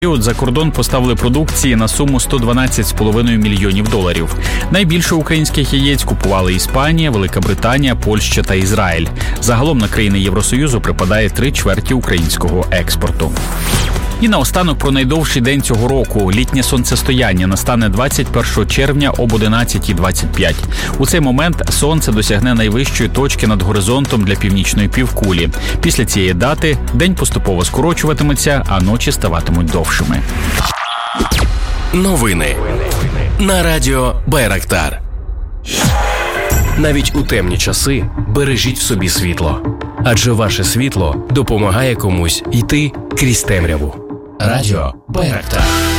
За кордон поставили продукції на суму $112,5 мільйонів. Найбільше українських яєць купували Іспанія, Велика Британія, Польща та Ізраїль. Загалом на країни Євросоюзу припадає 3/4 українського експорту. І наостанок про найдовший день цього року. Літнє сонцестояння настане 21 червня об 11:25. У цей момент сонце досягне найвищої точки над горизонтом для північної півкулі. Після цієї дати день поступово скорочуватиметься, а ночі ставатимуть довшими. Новини на радіо Байрактар. Навіть у темні часи бережіть в собі світло. Адже ваше світло допомагає комусь йти крізь темряву. Радіо Байрактар.